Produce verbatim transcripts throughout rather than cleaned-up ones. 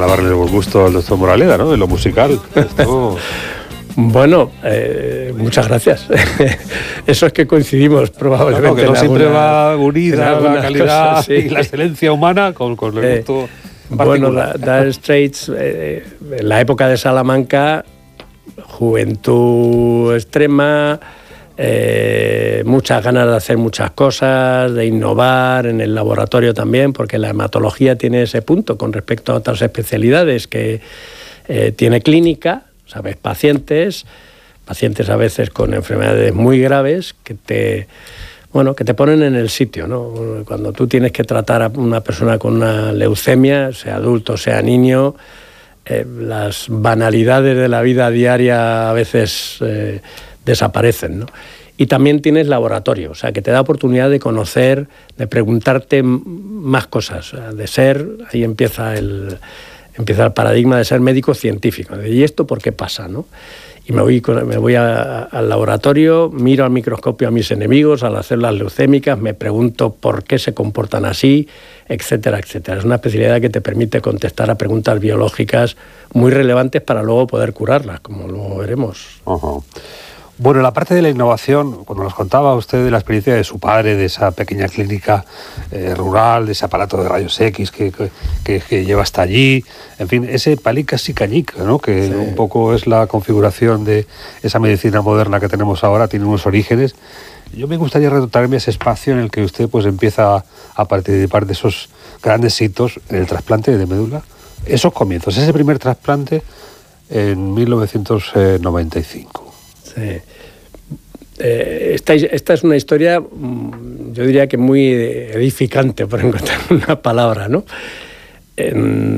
alabarle el buen gusto al doctor Moraleda, ¿no? En lo musical. Esto... Bueno, eh, muchas gracias. Eso es que coincidimos probablemente. No, no, que no siempre va unida la calidad cosas, sí. y la excelencia humana con, con el gusto eh, Bueno, Dire Straits, eh, en la época de Salamanca, juventud extrema, eh, muchas ganas de hacer muchas cosas, de innovar en el laboratorio también, porque la hematología tiene ese punto con respecto a otras especialidades que eh, tiene clínica. ¿Sabes? Pacientes, pacientes a veces con enfermedades muy graves que te, bueno, que te ponen en el sitio, ¿no? Cuando tú tienes que tratar a una persona con una leucemia, sea adulto, sea niño, eh, las banalidades de la vida diaria a veces eh, desaparecen, ¿no? Y también tienes laboratorio, o sea, que te da oportunidad de conocer, de preguntarte más cosas, de ser, ahí empieza el... Empieza el paradigma de ser médico científico. ¿Y esto por qué pasa, no? Y me voy, me voy a, al laboratorio, miro al microscopio a mis enemigos, a las células leucémicas, me pregunto por qué se comportan así, etcétera, etcétera. Es una especialidad que te permite contestar a preguntas biológicas muy relevantes para luego poder curarlas, como luego veremos. Uh-huh. Bueno, la parte de la innovación, cuando nos contaba usted de la experiencia de su padre, de esa pequeña clínica eh, rural, de ese aparato de rayos X que, que, que lleva hasta allí, en fin, ese palicas y cañica, ¿no? Que sí. Un poco es la configuración de esa medicina moderna que tenemos ahora, tiene unos orígenes. Yo me gustaría retrotraerme a ese espacio en el que usted pues empieza a participar de esos grandes hitos en el trasplante de médula. Esos comienzos, ese primer trasplante en mil novecientos noventa y cinco. Sí. Eh, esta, esta es una historia, yo diría que muy edificante, por encontrar una palabra, ¿no? Eh,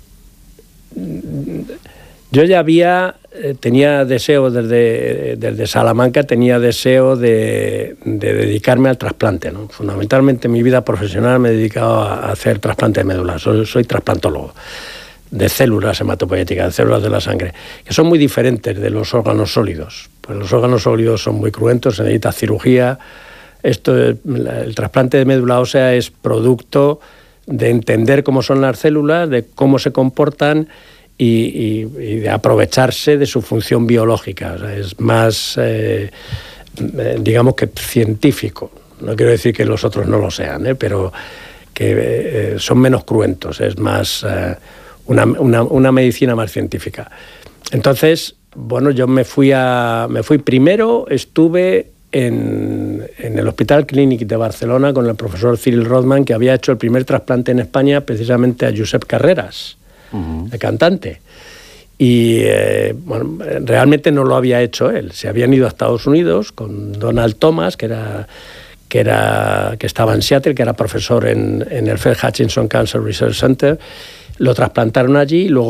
yo ya había, eh, tenía deseo desde, desde Salamanca, tenía deseo de, de dedicarme al trasplante, ¿no? Fundamentalmente en mi vida profesional me he dedicado a hacer trasplante de médula, soy, soy trasplantólogo de células hematopoyéticas, de células de la sangre, que son muy diferentes de los órganos sólidos. Pues los órganos sólidos son muy cruentos, se necesita cirugía. Esto, el trasplante de médula ósea es producto de entender cómo son las células, de cómo se comportan y, y, y de aprovecharse de su función biológica. O sea, es más, eh, digamos que científico. No quiero decir que los otros no lo sean, ¿eh? Pero que eh, son menos cruentos, es más... Eh, Una, una, una medicina más científica. Entonces, bueno, yo me fui a, me fui primero, estuve en, en el Hospital Clínic de Barcelona con el profesor Cyril Rothman, que había hecho el primer trasplante en España precisamente a Josep Carreras, uh-huh. el cantante. Y eh, bueno, realmente no lo había hecho él. Se habían ido a Estados Unidos con Donald Thomas, que era... Que, era, que estaba en Seattle, que era profesor en, en el Fred Hutchinson Cancer Research Center. Lo trasplantaron allí y luego